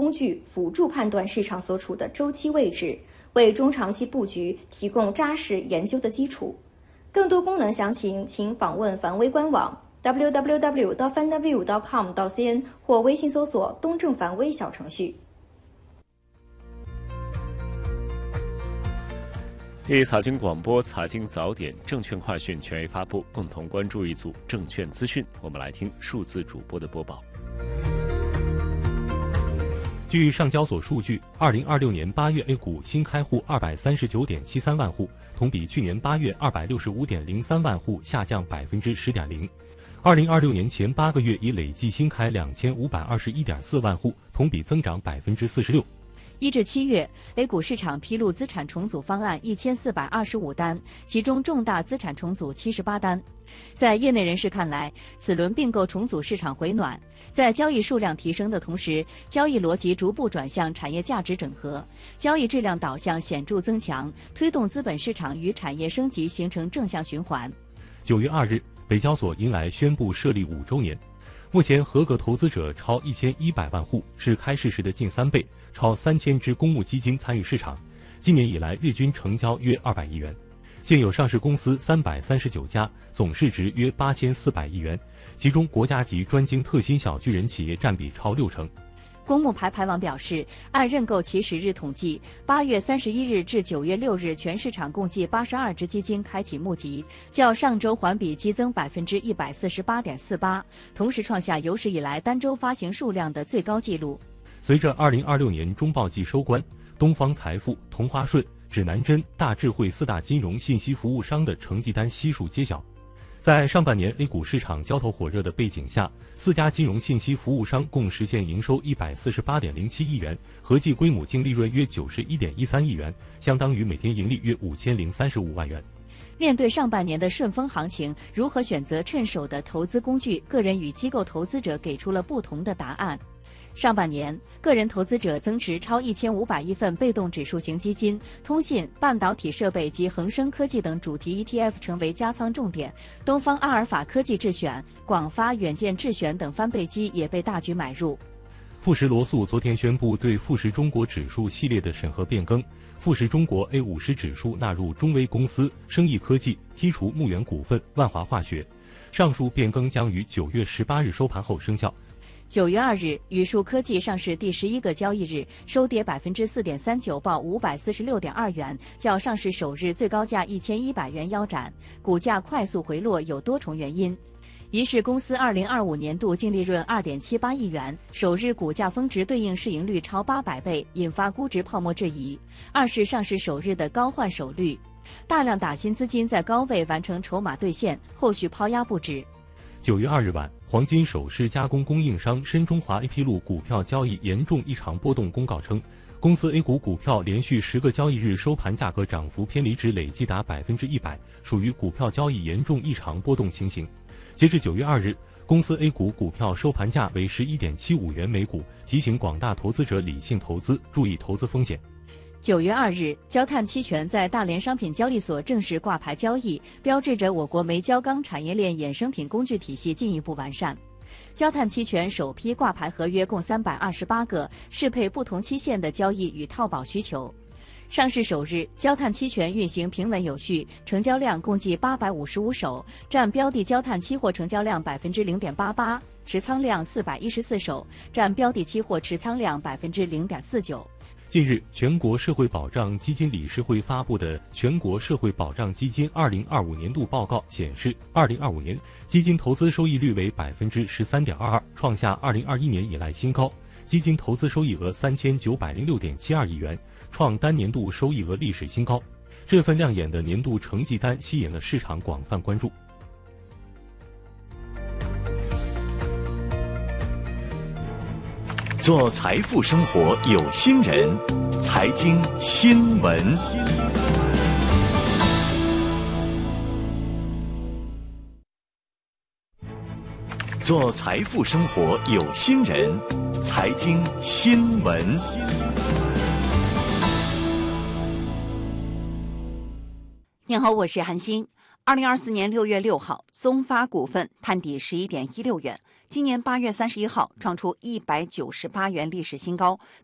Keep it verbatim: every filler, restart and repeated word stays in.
工具辅助判断市场所处的周期位置，为中长期布局提供扎实研究的基础。更多功能详情请访问凡威官网 double-u double-u double-u 点 fandanview 点 com 到 cn 或微信搜索东正凡威小程序。 第一财经广播财经早点证券快讯全域发布，共同关注一组证券资讯。我们来听数字主播的播报。 据上交所数据，二零二六年八月 A 股新开户二百三十九点七三万户，同比去年八月二百六十五点零三万户下降百分之十点零。二零二六年前八个月已累计新开两千五百二十一点四万户，同比增长百分之四十六。 一至七月 ，A 股市场披露资产重组方案一千四百二十五单，其中重大资产重组七十八单。在业内人士看来，此轮并购重组市场回暖，在交易数量提升的同时，交易逻辑逐步转向产业价值整合，交易质量导向显著增强，推动资本市场与产业升级形成正向循环。 九月二日，北交所迎来宣布设立五周年。目前合格投资者超一千一百万户，是开市时的近三倍，超三千只公募基金参与市场。今年以来，日均成交约二百亿元。现有上市公司三百三十九家，总市值约八千四百亿元，其中国家级专精特新小巨人企业占比超六成。 公募排排网表示，按认购起始日统计，八月三十一日至九月六日，全市场共计八十二只基金开启募集，较上周环比激增百分之一百四十八点四八，同时创下有史以来单周发行数量的最高纪录。 随着二零二六年中报季收官，东方财富、同花顺、指南针、大智慧四大金融信息服务商的成绩单悉数揭晓。在上半年 A 股市场交投火热的背景下，四家金融信息服务商共实现营收一百四十八点零七亿元，合计归母净利润约九十一点一三亿元，相当于每天盈利约五千零三十五万元。 面对上半年的顺风行情，如何选择趁手的投资工具，个人与机构投资者给出了不同的答案。上半年，个人投资者增持超一千五百亿份被动指数型基金，通信、半导体设备及恒生科技等主题 E T F 成为加仓重点。东方阿尔法科技智选、广发远见智选等翻倍基也被大举买入。 富时罗素昨天宣布对富时中国指数系列的审核变更，富时中国 A 五十指数纳入中微公司、生意科技，剔除牧原股份、万华化学。上述变更将于九月十八日收盘后生效。 九月二日，宇树科技上市第十一个交易日，收跌百分之四点三九，报五百四十六点二元，较上市首日最高价一千一百元腰斩，股价快速回落有多重原因。一是公司二零二五年度净利润二点七八亿元，首日股价峰值对应市盈率超八百倍，引发估值泡沫质疑；二是上市首日的高换手率，大量打新资金在高位完成筹码兑现，后续抛压不止。 九月二日晚，黄金首饰加工供应商深中华 A 披露股票交易严重异常波动公告称，公司 A 股股票连续十个交易日收盘价格涨幅偏离值累计达百分之一百，属于股票交易严重异常波动情形。截至九月二日，公司 A 股股票收盘价为十一点七五元每股，提醒广大投资者理性投资，注意投资风险。 九月二日，焦炭期权在大连商品交易所正式挂牌交易，标志着我国煤焦钢产业链衍生品工具体系进一步完善。焦炭期权首批挂牌合约共三百二十八个，适配不同期限的交易与套保需求。上市首日，焦炭期权运行平稳有序，成交量共计八百五十五手，占标的焦炭期货成交量百分之零点八八，持仓量四百一十四手，占标的期货持仓量百分之零点四九。 近日，全国社会保障基金理事会发布的《全国社会保障基金二零二五年度报告》显示，二零二五年基金投资收益率为百分之十三点二二，创下二零二一年以来新高。基金投资收益额三千九百零六点七二亿元，创单年度收益额历史新高。这份亮眼的年度成绩单吸引了市场广泛关注。 做财富生活有心人，财经新闻。做财富生活有心人，财经新闻。 您好，我是韩欣。二零二四年六月六号，松发股份探底十一点一六元。 今年八月三十一号创出一百九十八元历史新高，